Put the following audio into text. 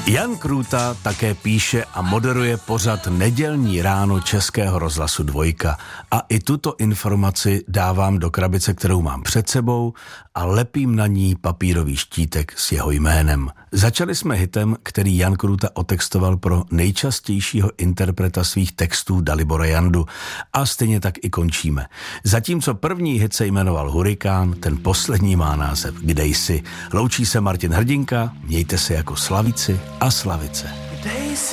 Jan Krůta také píše a moderuje pořad Nedělní ráno Českého rozhlasu Dvojka. A i tuto informaci dávám do krabice, kterou mám před sebou a lepím na ní papírový štítek s jeho jménem. Začali jsme hitem, který Jan Krůta otextoval pro nejčastějšího interpreta svých textů Dalibora Jandu. A stejně tak i končíme. Zatímco první hit se jmenoval Hurikán, ten poslední má název Kde jsi. Loučí se Martin Hrdinka, mějte se jako slavici a slavice.